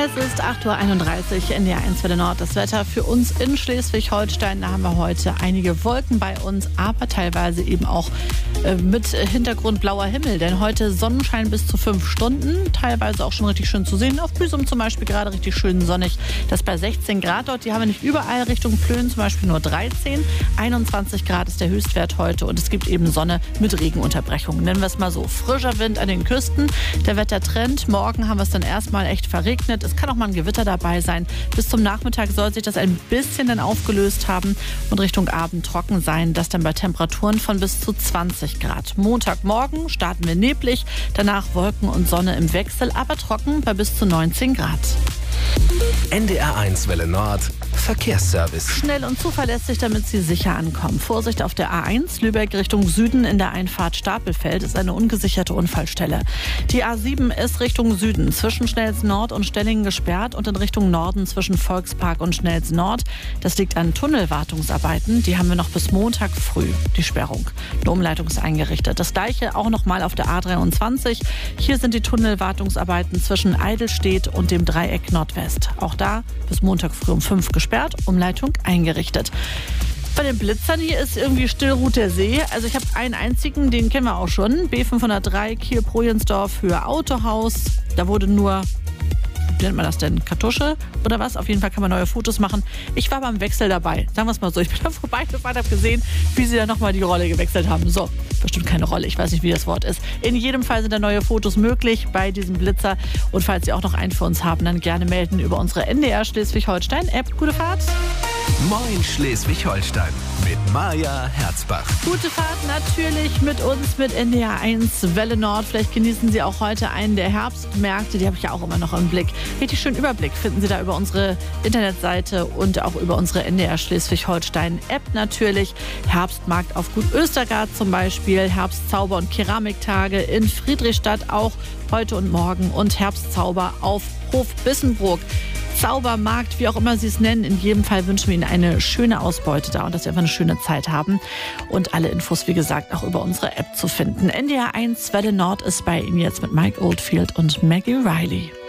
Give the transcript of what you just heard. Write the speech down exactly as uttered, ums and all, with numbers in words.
Es ist acht Uhr einunddreißig, N D R eins Welle Nord. Das Wetter für uns in Schleswig-Holstein. Da haben wir heute einige Wolken bei uns, aber teilweise eben auch äh, mit Hintergrund blauer Himmel. Denn heute Sonnenschein bis zu fünf Stunden. Teilweise auch schon richtig schön zu sehen. Auf Büsum zum Beispiel gerade richtig schön sonnig. Das bei sechzehn Grad dort. Die haben wir nicht überall. Richtung Plön zum Beispiel nur dreizehn. einundzwanzig Grad ist der Höchstwert heute. Und es gibt eben Sonne mit Regenunterbrechungen. Nennen wir es mal so. Frischer Wind an den Küsten. Der Wettertrend. Morgen haben wir es dann erstmal echt verregnet. Es kann auch mal ein Gewitter dabei sein. Bis zum Nachmittag soll sich das ein bisschen dann aufgelöst haben und Richtung Abend trocken sein. Das dann bei Temperaturen von bis zu zwanzig Grad. Montagmorgen starten wir neblig, danach Wolken und Sonne im Wechsel, aber trocken bei bis zu neunzehn Grad. N D R eins Welle Nord Verkehrsservice. Schnell und zuverlässig, damit Sie sicher ankommen. Vorsicht auf der A eins, Lübeck Richtung Süden in der Einfahrt Stapelfeld ist eine ungesicherte Unfallstelle. Die A sieben ist Richtung Süden zwischen Schnells Nord und Stellingen gesperrt und in Richtung Norden zwischen Volkspark und Schnells Nord. Das liegt an Tunnelwartungsarbeiten. Die haben wir noch bis Montag früh, die Sperrung. Eine Umleitung ist eingerichtet. Das gleiche auch noch mal auf der A dreiundzwanzig. Hier sind die Tunnelwartungsarbeiten zwischen Eidelstedt und dem Dreieck Nordwest. Auch da bis Montag früh um fünf gesperrt, Umleitung eingerichtet. Bei den Blitzern hier ist irgendwie still ruht der See. Also ich habe einen einzigen, den kennen wir auch schon. B fünfhundertdrei, Kiel-Projensdorf, Höhe Autohaus. Da wurde nur, wie nennt man das denn, Kartusche oder was? Auf jeden Fall kann man neue Fotos machen. Ich war beim Wechsel dabei, sagen wir es mal so. Ich bin da vorbeigefahren, habe gesehen, wie sie da nochmal die Rolle gewechselt haben. So, bestimmt keine Rolle, ich weiß nicht, wie das Wort ist. In jedem Fall sind da neue Fotos möglich bei diesem Blitzer. Und falls Sie auch noch einen für uns haben, dann gerne melden über unsere N D R Schleswig-Holstein-App. Gute Fahrt! Moin Schleswig-Holstein mit Maja Herzbach. Gute Fahrt natürlich mit uns, mit N D R eins Welle Nord. Vielleicht genießen Sie auch heute einen der Herbstmärkte. Die habe ich ja auch immer noch im Blick. Richtig schönen Überblick finden Sie da über unsere Internetseite und auch über unsere N D R Schleswig-Holstein-App natürlich. Herbstmarkt auf Gut Östergard zum Beispiel, Herbstzauber- und Keramiktage in Friedrichstadt auch heute und morgen und Herbstzauber auf Hof Bissenbrook. Zaubermarkt, wie auch immer Sie es nennen. In jedem Fall wünschen wir Ihnen eine schöne Ausbeute da und dass Sie einfach eine schöne Zeit haben. Und alle Infos, wie gesagt, auch über unsere App zu finden. N D R eins Welle Nord ist bei Ihnen jetzt mit Mike Oldfield und Maggie Riley.